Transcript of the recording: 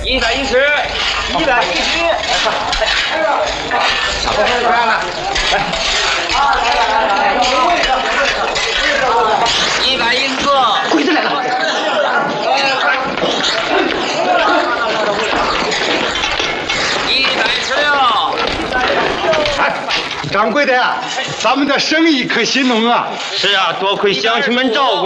掌柜的，咱们的生意可兴隆啊！ 是啊，多亏乡亲们照顾。